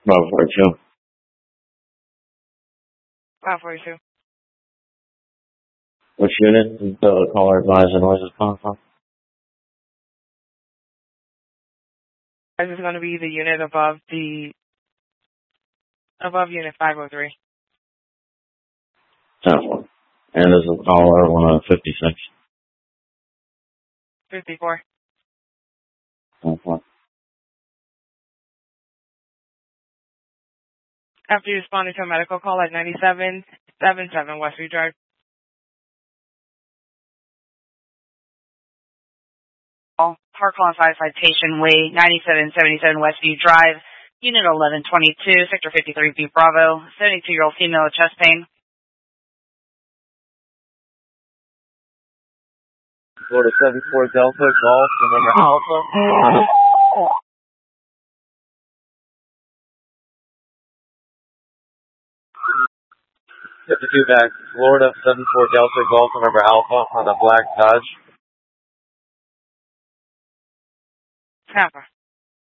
Bravo 42. 42. Which unit is the caller advised the noise is coming from? This is going to be the unit above unit 503. 10-4. And this is caller 156. 54. 10-4. After you responded to a medical call at 9777 Westview Drive. Park alongside Citation Way, 9777 Westview Drive, Unit 1122, Sector 53B Bravo, 72-year-old female with chest pain. Florida 74 Delta, Golf, November Alpha. 52 back, Florida 74 Delta, Golf, November Alpha on a black Dodge. Tampa.